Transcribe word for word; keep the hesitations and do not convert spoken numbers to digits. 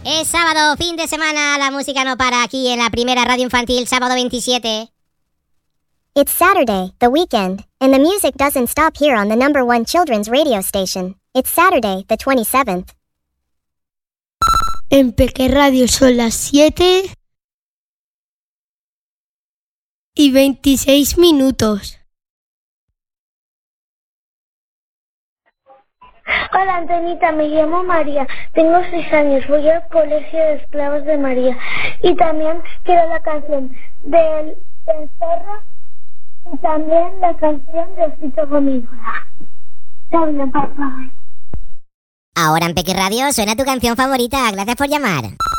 Es sábado, fin de semana, la música no para aquí en la primera radio infantil, sábado veintisiete. It's Saturday, the weekend, and the music doesn't stop here on the number one children's radio station. It's Saturday, the twenty-seventh. En Peque Radio son las siete y veintiséis minutos. Hola Antonita, me llamo María, tengo seis años, voy al colegio de esclavos de María y también quiero la canción del, del zorro y también la canción de Osito Gomígora. Chao, papá. Ahora en Peque Radio suena tu canción favorita, gracias por llamar.